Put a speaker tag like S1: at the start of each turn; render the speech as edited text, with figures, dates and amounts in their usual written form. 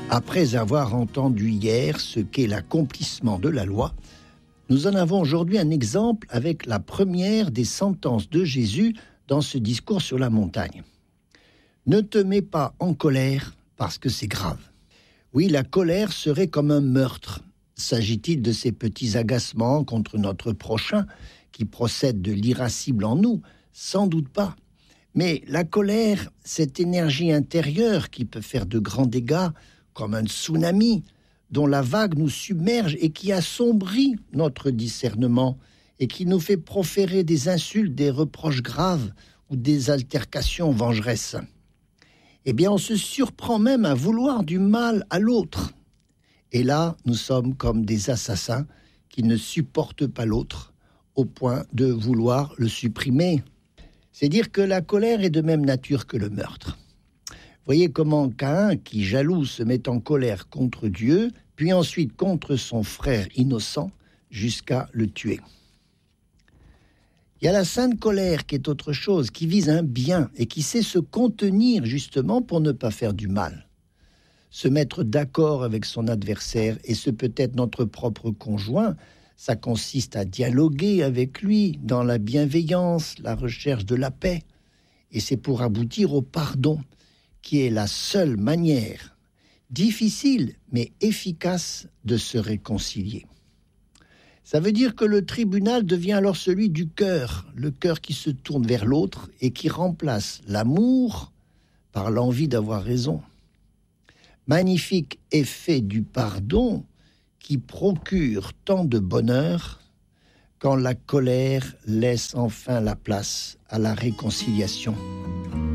S1: Après avoir entendu hier ce qu'est l'accomplissement de la loi, nous en avons aujourd'hui un exemple avec la première des sentences de Jésus dans ce discours sur la montagne. Ne te mets pas en colère parce que c'est grave. Oui, la colère serait comme un meurtre. S'agit-il de ces petits agacements contre notre prochain qui procèdent de l'irascible en nous? Sans doute pas. Mais la colère, cette énergie intérieure qui peut faire de grands dégâts, comme un tsunami dont la vague nous submerge et qui assombrit notre discernement et qui nous fait proférer des insultes, des reproches graves ou des altercations vengeresses. Eh bien, on se surprend même à vouloir du mal à l'autre. Et là, nous sommes comme des assassins qui ne supportent pas l'autre au point de vouloir le supprimer. C'est dire que la colère est de même nature que le meurtre. Voyez comment Caïn, qui jaloux, se met en colère contre Dieu, puis ensuite contre son frère innocent, jusqu'à le tuer. Il y a la sainte colère qui est autre chose, qui vise un bien et qui sait se contenir justement pour ne pas faire du mal. Se mettre d'accord avec son adversaire, et ce peut être notre propre conjoint, ça consiste à dialoguer avec lui dans la bienveillance, la recherche de la paix. Et c'est pour aboutir au pardon, qui est la seule manière, difficile mais efficace, de se réconcilier. Ça veut dire que le tribunal devient alors celui du cœur, le cœur qui se tourne vers l'autre et qui remplace l'amour par l'envie d'avoir raison. Magnifique effet du pardon qui procure tant de bonheur quand la colère laisse enfin la place à la réconciliation.